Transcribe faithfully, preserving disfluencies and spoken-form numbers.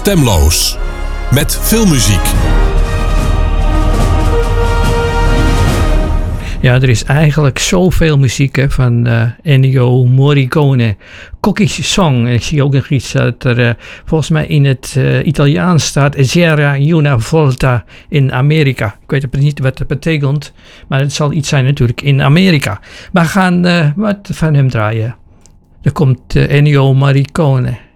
Stemloos. Met veel muziek. Ja, er is eigenlijk zoveel muziek hè, van uh, Ennio Morricone. Cookies Song. En ik zie ook nog iets dat er uh, volgens mij in het uh, Italiaans staat. Sera una volta in Amerika. Ik weet niet wat dat betekent. Maar het zal iets zijn natuurlijk in Amerika. Maar we gaan uh, wat van hem draaien. Er komt uh, Ennio Morricone.